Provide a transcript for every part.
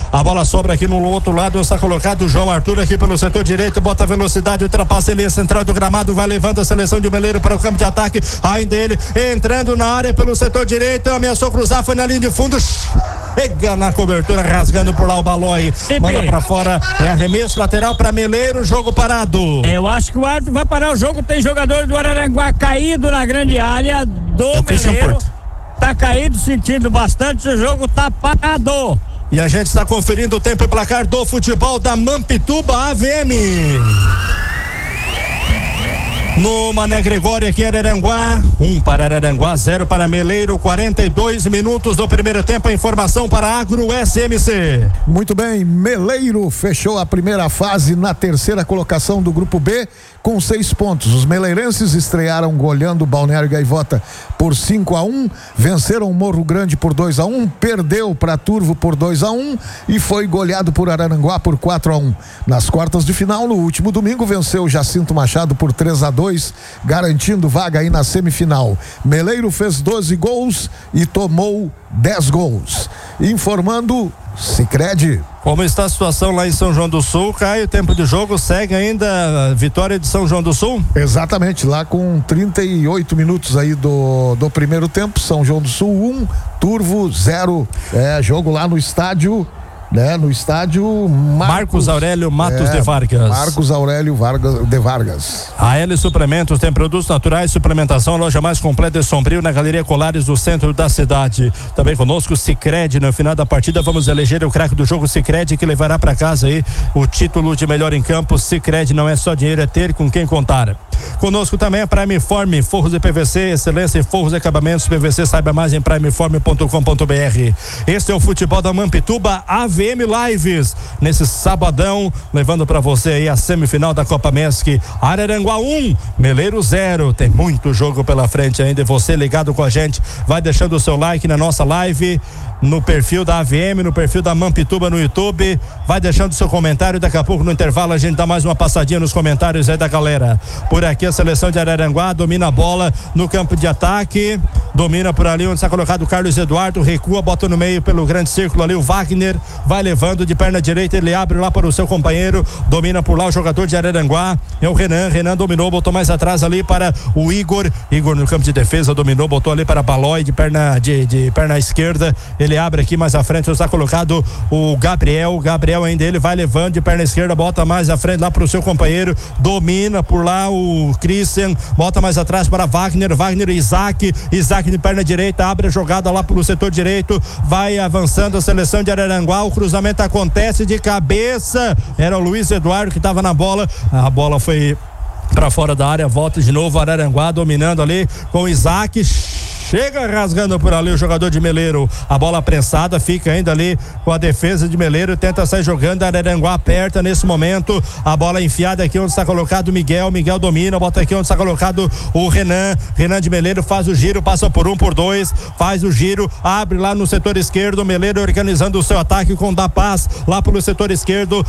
A bola sobra aqui no outro lado, está colocado o João Arthur aqui pelo setor direito, bota velocidade, ultrapassa ele central do gramado, vai levando a seleção de Meleiro para o campo de ataque, ainda ele entrando na área pelo setor direito, ameaçou cruzar, foi na linha de fundo, chega na cobertura, rasgando por lá o Balói, manda pra fora, é arremesso lateral para Meleiro, jogo parado. Eu acho que o árbitro vai parar o jogo, tem jogador do Araranguá caído na grande área do Meleiro, tá caído, sentindo bastante, o jogo tá parado. E a gente está conferindo o tempo e placar do futebol da Mampituba AVM. No Mané Gregório aqui em Araranguá, 1 para Araranguá, 0 para Meleiro, 42 minutos do primeiro tempo, a informação para Agro SMC. Muito bem, Meleiro fechou a primeira fase na terceira colocação do grupo B com 6 pontos. Os meleirenses estrearam goleando o Balneário Gaivota por 5-1, venceram o Morro Grande por 2-1, perdeu para Turvo por 2-1 e foi goleado por Araranguá por 4-1. Nas quartas de final, no último domingo, venceu o Jacinto Machado por 3-2, garantindo vaga aí na semifinal. Meleiro fez 12 gols e tomou 10 gols. Informando Sicredi. Como está a situação lá em São João do Sul, Caio? Tempo de jogo, segue ainda a vitória de São João do Sul? Exatamente, lá com 38 minutos aí do primeiro tempo, São João do Sul 1, Turvo 0, jogo lá no estádio, né? No estádio Marcos Aurélio Matos de Vargas. Marcos Aurélio de Vargas. A L Suplementos tem produtos naturais, suplementação, a loja mais completa de Sombrio, na Galeria Colares do centro da cidade. Também conosco Sicredi. No final da partida vamos eleger o craque do jogo, Sicredi, que levará para casa aí o título de melhor em campo. Sicredi, não é só dinheiro, é ter com quem contar. Conosco também a Primeform, forros de PVC, excelência em forros e acabamentos PVC. Saiba mais em primeform.com.br. Este é o futebol da Mampituba AVM Lives, nesse sabadão, levando para você aí a semifinal da Copa MESC. Araranguá 1, Meleiro 0. Tem muito jogo pela frente ainda, e você ligado com a gente, vai deixando o seu like na nossa live, no perfil da AVM, no perfil da Mampituba no YouTube, vai deixando seu comentário. Daqui a pouco no intervalo a gente dá mais uma passadinha nos comentários aí da galera. Por aqui a seleção de Araranguá domina a bola no campo de ataque, domina por ali onde está colocado o Carlos Eduardo, recua, bota no meio pelo grande círculo ali o Wagner, vai levando de perna direita, ele abre lá para o seu companheiro, domina por lá o jogador de Araranguá, é o Renan dominou, botou mais atrás ali para o Igor no campo de defesa, dominou, botou ali para Balói de perna esquerda, ele abre aqui mais à frente, está colocado o Gabriel ainda, ele vai levando de perna esquerda, bota mais à frente lá para o seu companheiro, domina por lá o Christian, bota mais atrás para Wagner e Isaac de perna direita, abre a jogada lá pelo setor direito, vai avançando a seleção de Araranguá, o cruzamento acontece de cabeça, era o Luiz Eduardo que estava na bola, a bola foi para fora da área, volta de novo Araranguá dominando ali com o Isaac, chega rasgando por ali o jogador de Meleiro, a bola prensada, fica ainda ali com a defesa de Meleiro, tenta sair jogando, Araranguá aperta nesse momento, a bola enfiada aqui onde está colocado o Miguel domina, bota aqui onde está colocado o Renan de Meleiro, faz o giro, passa por 1, por 2, faz o giro, abre lá no setor esquerdo, Meleiro organizando o seu ataque com o Da Paz, lá pelo setor esquerdo,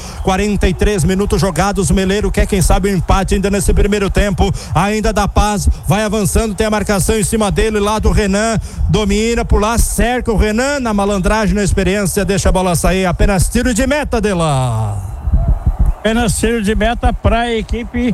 43 minutos jogados, Meleiro quer quem sabe o empate ainda nesse primeiro tempo, ainda Da Paz, vai avançando, tem a marcação em cima dele lá do Renan, domina por lá, cerca o Renan, na malandragem, na experiência, deixa a bola sair, apenas tiro de meta de lá. Apenas tiro de meta para a equipe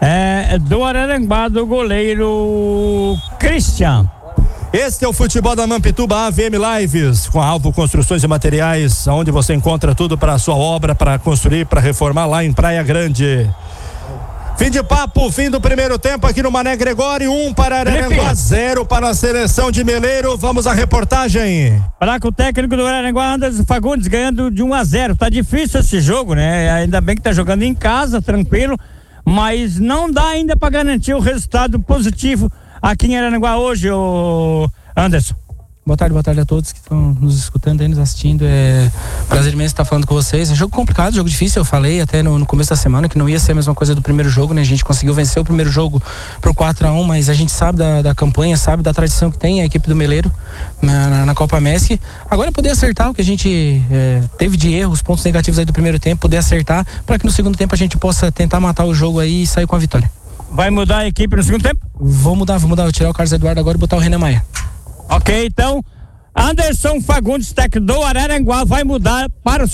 do Araranguá, do goleiro Christian. Este é o futebol da Mampituba AVM Lives, com a Alvo Construções e Materiais, onde você encontra tudo para a sua obra, para construir, para reformar lá em Praia Grande. Fim de papo, fim do primeiro tempo aqui no Mané Gregório, 1 para Araranguá, 0 para a seleção de Meleiro. Vamos à reportagem. Falar com o técnico do Araranguá, Anderson Fagundes, ganhando de 1-0. Tá difícil esse jogo, né? Ainda bem que tá jogando em casa, tranquilo, mas não dá ainda para garantir o resultado positivo aqui em Araranguá hoje, ô Anderson. Boa tarde a todos que estão nos escutando aí, nos assistindo. É prazer imenso estar falando com vocês. É jogo complicado, jogo difícil. Eu falei até no começo da semana que não ia ser a mesma coisa do primeiro jogo, né? A gente conseguiu vencer o primeiro jogo por 4-1, mas a gente sabe da campanha, sabe da tradição que tem a equipe do Meleiro na Copa MESC. Agora é poder acertar o que a gente teve de erro, os pontos negativos aí do primeiro tempo, poder acertar para que no segundo tempo a gente possa tentar matar o jogo aí e sair com a vitória. Vai mudar a equipe no segundo tempo? Vou mudar. Vou tirar o Carlos Eduardo agora e botar o Renan Maia. Ok, então Anderson Fagundes, técnico do Araranguá, vai mudar para o